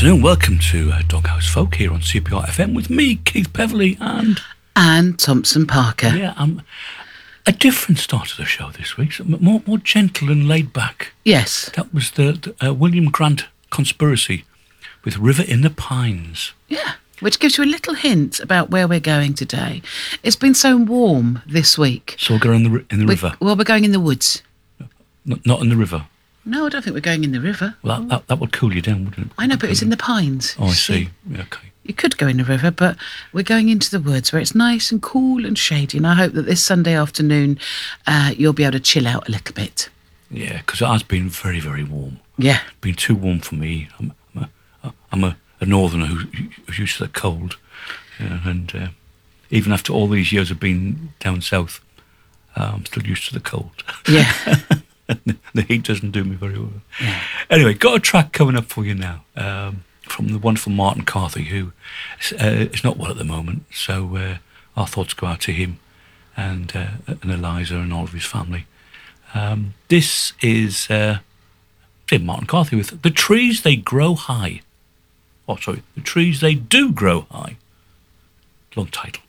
afternoon. Welcome to Doghouse Folk here on CPR FM with me, Keith Beverley, and Anne Thompson Parker. Yeah, a different start to the show this week, more gentle and laid back. Yes. That was the William Grant Conspiracy with River in the Pines. Yeah, which gives you a little hint about where we're going today. It's been so warm this week. So we'll go in the river. Well, we're going in the woods. Not in the river. No, I don't think we're going in the river. Well, that would cool you down, wouldn't it? I know, but it's in the pines. Oh, I see. Yeah, okay. You could go in the river, but we're going into the woods where it's nice and cool and shady. And I hope that this Sunday afternoon you'll be able to chill out a little bit. Yeah, because it has been very, very warm. Yeah. It's been too warm for me. I'm a northerner who's used to the cold. And even after all these years of being down south, I'm still used to the cold. Yeah. The heat doesn't do me very well. Yeah. Anyway, got a track coming up for you now from the wonderful Martin Carthy, who is not well at the moment. So our thoughts go out to him and Eliza and all of his family. This is Martin Carthy with The Trees They Grow High. Oh, sorry, The Trees They Do Grow High. Long title.